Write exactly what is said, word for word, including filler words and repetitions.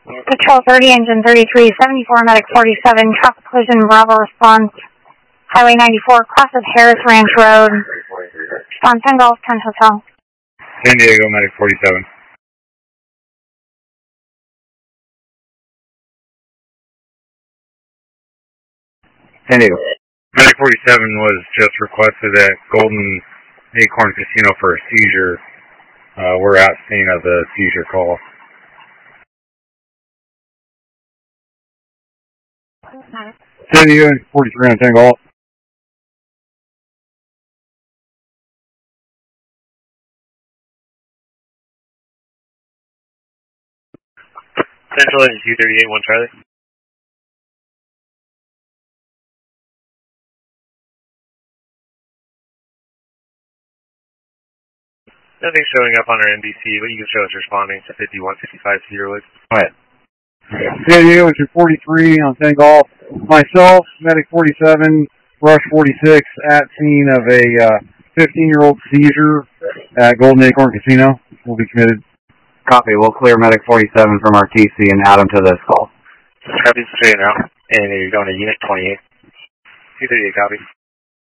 Patrol thirty, engine thirty-three, seventy-four, medic forty-seven, traffic collision, Bravo response, Highway ninety-four, cross of Harris Ranch Road, response ten Golf, ten Hotel. San Diego, medic forty-seven. San Diego. Medic forty-seven was just requested at Golden Acorn Casino for a seizure. Uh, we're at scene of the seizure call. San Diego, forty-three on ten Golf. Central engine two thirty-eight, one Charlie. Nothing showing up on our N B C, but you can show us responding to fifty-one fifty-five Cedar Woods. Go ahead. San Diego, engine forty-three on ten Golf. Myself, medic forty-seven, rush forty-six, at scene of a uh, fifteen-year-old seizure at Golden Acorn Casino. Will be committed. Copy. We'll clear medic forty-seven from our T C and add him to this call. Copy, straight out. And you're going to unit twenty-eight. two thirty-eight, copy.